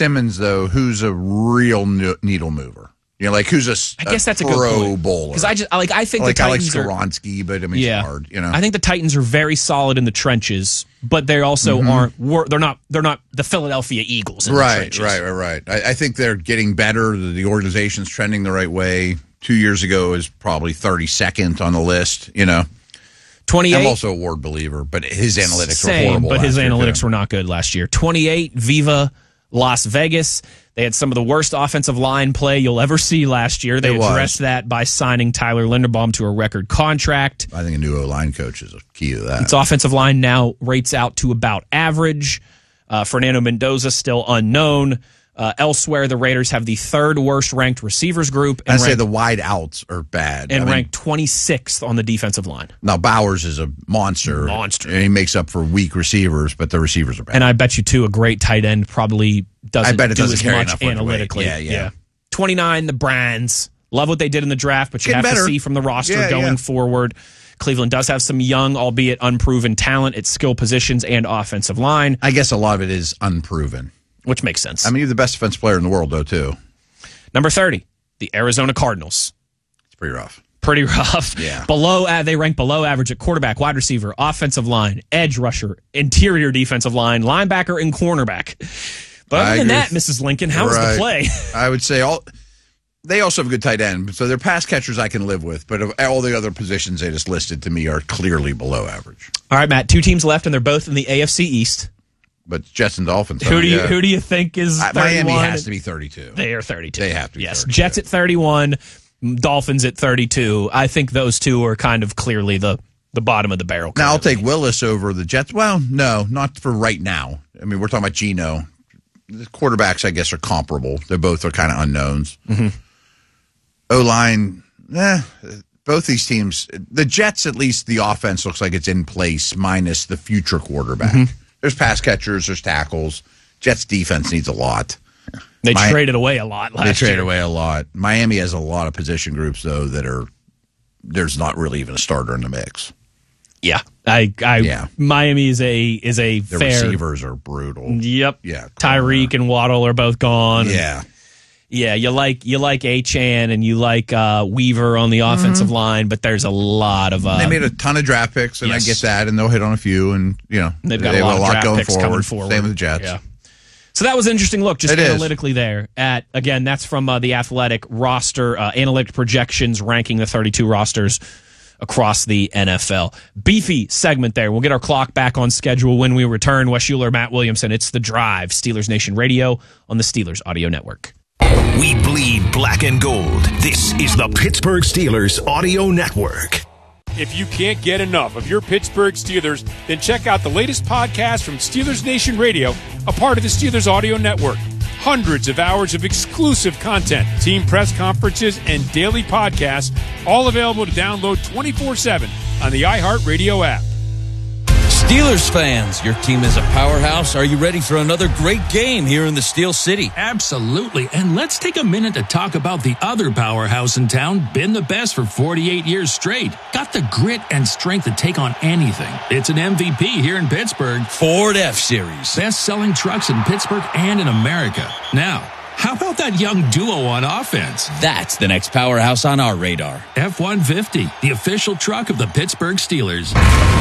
Simmons, though, who's a real needle mover? You know, like who's I guess that's a good pro point. bowler? Because I think the Titans I like Skoronsky, but I mean, it's hard. You know, I think the Titans are very solid in the trenches, but they also aren't. They're not the Philadelphia Eagles. In the trenches. Right. I think they're getting better. The organization's trending the right way. 2 years ago is probably 32nd on the list. You know, 28. I'm also a Ward believer, but his analytics were horrible. But his analytics too. were not good last year. 28. Viva Las Vegas. They had some of the worst offensive line play you'll ever see last year. They addressed that by signing Tyler Linderbaum to a record contract. I think a new O-line coach is a key to that. Its offensive line now rates out to about average. Fernando Mendoza still unknown. Elsewhere, the Raiders have the third worst ranked receivers group. And I'd say the wide outs are bad. And ranked 26th on the defensive line. Now, Bowers is a monster. And he makes up for weak receivers, but the receivers are bad. And I bet you, too, a great tight end probably doesn't do as much analytically. Yeah. 29, the Brands. Love what they did in the draft, but you have to see from the roster going forward. Cleveland does have some young, albeit unproven talent at skill positions and offensive line. I guess a lot of it is unproven. Which makes sense. I mean, you're the best defensive player in the world, though, too. Number 30, the Arizona Cardinals. It's pretty rough. Yeah. They rank below average at quarterback, wide receiver, offensive line, edge rusher, interior defensive line, linebacker, and cornerback. But other than that, Mrs. Lincoln, how was the play? I would say they also have a good tight end, so they're pass catchers I can live with. But all the other positions they just listed to me are clearly below average. All right, Matt, 2 teams left, and they're both in the AFC East. But Jets and Dolphins. Who do you think is 31? Miami has to be 32. They are 32. They have to be 32. Jets at 31, Dolphins at 32. I think those two are kind of clearly the bottom of the barrel. Now, I'll take Willis over the Jets. Well, no, not for right now. I mean, we're talking about Geno. The quarterbacks, I guess, are comparable. They both are kind of unknowns. O-line, both these teams. The Jets, at least the offense looks like it's in place, minus the future quarterback. There's pass catchers, there's tackles. Jets defense needs a lot. They traded away a lot last year. They traded away a lot. Miami has a lot of position groups, though, there's not really even a starter in the mix. Yeah. Miami is a Their fair. receivers are brutal. Yep. Yeah. Tyreek and Waddle are both gone. Yeah. Yeah, you like Achane and you like Weaver on the offensive line, but there's a lot of. They made a ton of draft picks, and I get that, and they'll hit on a few, and they've got a lot of draft going picks coming forward. Same with the Jets. Yeah. So that was an interesting look, just analytically there. Again, that's from the Athletic roster analytic projections ranking the 32 rosters across the NFL. Beefy segment there. We'll get our clock back on schedule when we return. Wes Schuler, Matt Williamson. It's The Drive, Steelers Nation Radio on the Steelers Audio Network. We bleed black and gold. This is the Pittsburgh Steelers Audio Network. If you can't get enough of your Pittsburgh Steelers, then check out the latest podcast from Steelers Nation Radio, a part of the Steelers Audio Network. Hundreds of hours of exclusive content, team press conferences, and daily podcasts, all available to download 24/7 on the iHeartRadio app. Steelers fans, your team is a powerhouse. Are you ready for another great game here in the Steel City? Absolutely. And let's take a minute to talk about the other powerhouse in town, been the best for 48 years straight. Got the grit and strength to take on anything. It's an MVP here in Pittsburgh. Ford F-Series. Best-selling trucks in Pittsburgh and in America. Now, how about that young duo on offense? That's the next powerhouse on our radar. F-150, the official truck of the Pittsburgh Steelers.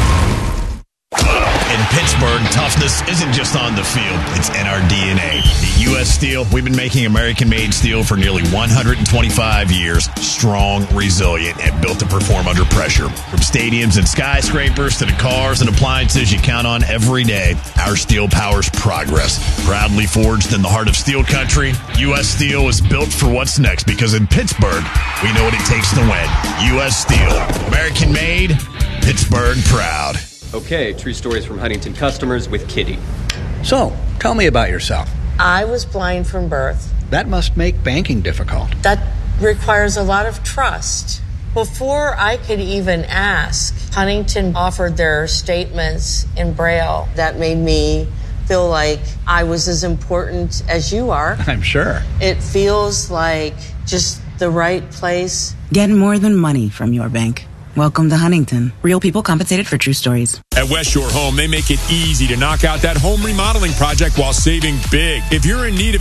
In Pittsburgh, toughness isn't just on the field, it's in our DNA. At U.S. Steel, we've been making American-made steel for nearly 125 years. Strong, resilient, and built to perform under pressure. From stadiums and skyscrapers to the cars and appliances you count on every day, our steel powers progress. Proudly forged in the heart of steel country, U.S. Steel is built for what's next because in Pittsburgh, we know what it takes to win. U.S. Steel, American-made, Pittsburgh proud. Okay, true stories from Huntington customers with Kitty. So, tell me about yourself. I was blind from birth. That must make banking difficult. That requires a lot of trust. Before I could even ask, Huntington offered their statements in Braille. That made me feel like I was as important as you are. I'm sure. It feels like just the right place. Get more than money from your bank. Welcome to Huntington. Real people compensated for true stories. At West Shore Home, they make it easy to knock out that home remodeling project while saving big. If you're in need of